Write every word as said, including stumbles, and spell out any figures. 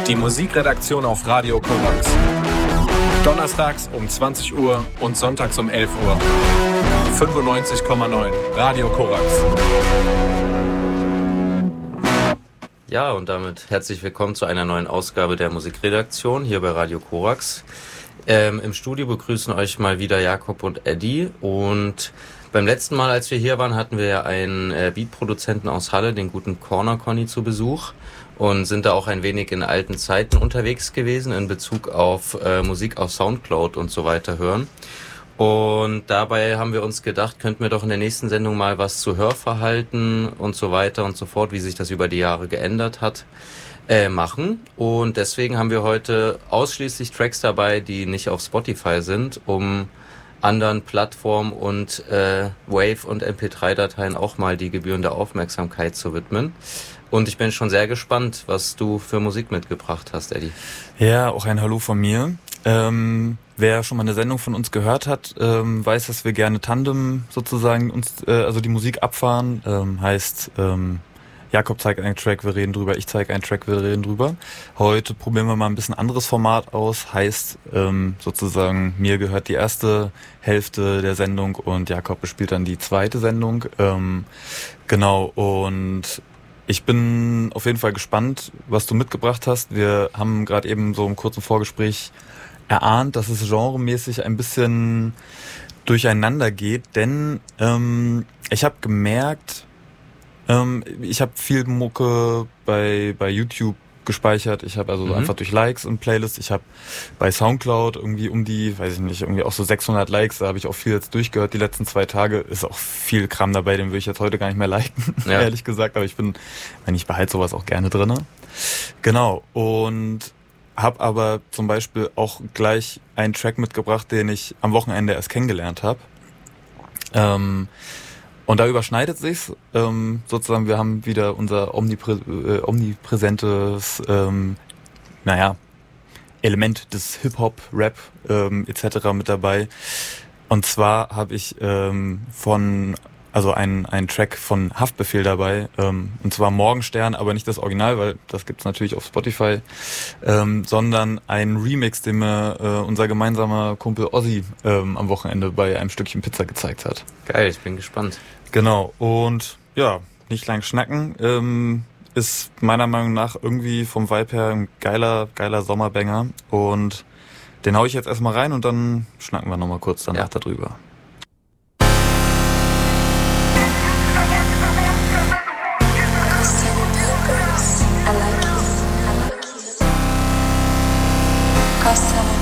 Die Musikredaktion auf Radio Korax. Donnerstags um zwanzig Uhr und sonntags um elf Uhr. fünfundneunzig Komma neun Radio Korax. Ja, und damit herzlich willkommen zu einer neuen Ausgabe der Musikredaktion hier bei Radio Korax. Ähm, Im Studio begrüßen euch mal wieder Jakob und Eddie. Und beim letzten Mal, als wir hier waren, hatten wir ja einen äh, Beatproduzenten aus Halle, den guten Corner Conny, zu Besuch. Und sind da auch ein wenig in alten Zeiten unterwegs gewesen in Bezug auf äh, Musik auf Soundcloud und so weiter hören. Und dabei haben wir uns gedacht, könnten wir doch in der nächsten Sendung mal was zu Hörverhalten und so weiter und so fort, wie sich das über die Jahre geändert hat, äh, machen. Und deswegen haben wir heute ausschließlich Tracks dabei, die nicht auf Spotify sind, um anderen Plattformen und äh, Wave- und M P drei Dateien auch mal die gebührende Aufmerksamkeit zu widmen. Und ich bin schon sehr gespannt, was du für Musik mitgebracht hast, Eddie. Ja, auch ein Hallo von mir. Ähm, wer schon mal eine Sendung von uns gehört hat, ähm, weiß, dass wir gerne Tandem sozusagen uns, äh, also die Musik abfahren. Ähm, heißt, ähm, Jakob zeigt einen Track, wir reden drüber, ich zeige einen Track, wir reden drüber. Heute probieren wir mal ein bisschen anderes Format aus. Heißt, ähm, sozusagen, mir gehört die erste Hälfte der Sendung und Jakob bespielt dann die zweite Sendung. Ähm, genau, und ich bin auf jeden Fall gespannt, was du mitgebracht hast. Wir haben gerade eben so im kurzen Vorgespräch erahnt, dass es genremäßig ein bisschen durcheinander geht, denn ähm, ich habe gemerkt, ähm, ich habe viel Mucke bei bei YouTube gespeichert. Ich habe also mhm. einfach durch Likes und Playlists. Ich habe bei Soundcloud irgendwie um die, weiß ich nicht, irgendwie auch so sechshundert Likes. Da habe ich auch viel jetzt durchgehört. Die letzten zwei Tage ist auch viel Kram dabei, den würde ich jetzt heute gar nicht mehr liken, ja. ehrlich gesagt. Aber ich bin, wenn ich behalte sowas auch gerne drinne. Genau. Und habe aber zum Beispiel auch gleich einen Track mitgebracht, den ich am Wochenende erst kennengelernt habe. Ähm, Und da überschneidet sich's, ähm, sozusagen, wir haben wieder unser omniprä- äh, omnipräsentes, ähm, naja, Element des Hip-Hop, Rap ähm, et cetera mit dabei. Und zwar habe ich ähm, von, also einen einen Track von Haftbefehl dabei, ähm, und zwar Morgenstern, aber nicht das Original, weil das gibt's natürlich auf Spotify, ähm, sondern ein Remix, den mir äh, unser gemeinsamer Kumpel Ozzy ähm, am Wochenende bei einem Stückchen Pizza gezeigt hat. Geil, ich bin gespannt. Genau, und ja, nicht lang schnacken, ähm, ist meiner Meinung nach irgendwie vom Vibe her ein geiler, geiler Sommerbanger und den hau ich jetzt erstmal rein und dann schnacken wir nochmal kurz danach ja. darüber. Awesome.